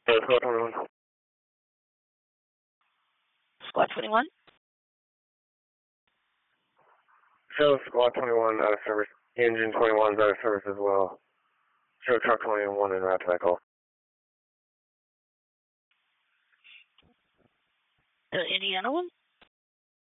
Squad 21. Squad 21? Show Squad 21 out of service. Engine 21 is out of service as well. Show Truck 21 en route to that call. The Indiana one?